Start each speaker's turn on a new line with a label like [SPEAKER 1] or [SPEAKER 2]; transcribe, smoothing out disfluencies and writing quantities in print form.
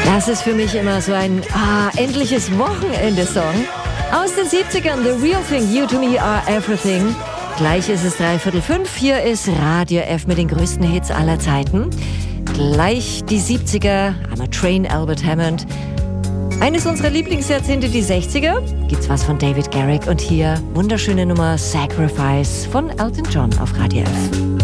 [SPEAKER 1] Das ist für mich immer so ein endliches Wochenende-Song. Aus den 70ern, The Real Thing, You to Me Are Everything. Gleich ist es 4:45. Hier ist Radio F mit den größten Hits aller Zeiten. Gleich die 70er, I'm a Train, Albert Hammond. Eines unserer Lieblingsjahrzehnte, die 60er. Gibt's was von David Garrick und hier wunderschöne Nummer Sacrifice von Elton John auf Radio F.